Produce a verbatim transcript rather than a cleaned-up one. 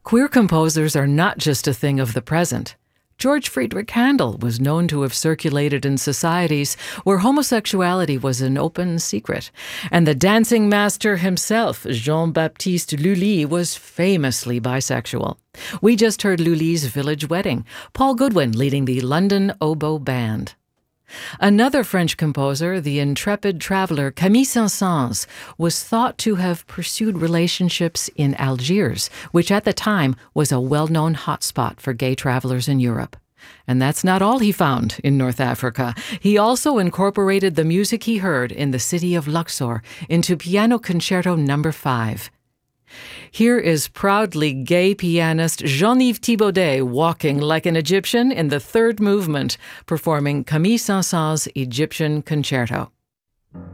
Queer composers are not just a thing of the present. George Friedrich Handel was known to have circulated in societies where homosexuality was an open secret, and the dancing master himself, Jean-Baptiste Lully, was famously bisexual. We just heard Lully's Village Wedding, Paul Goodwin leading the London Oboe Band. Another French composer, the intrepid traveler Camille Saint-Saëns, was thought to have pursued relationships in Algiers, which at the time was a well-known hotspot for gay travelers in Europe. And that's not all he found in North Africa. He also incorporated the music he heard in the city of Luxor into Piano Concerto Number five. Here is proudly gay pianist Jean-Yves Thibaudet walking like an Egyptian in the third movement, performing Camille Saint-Saëns' Egyptian Concerto.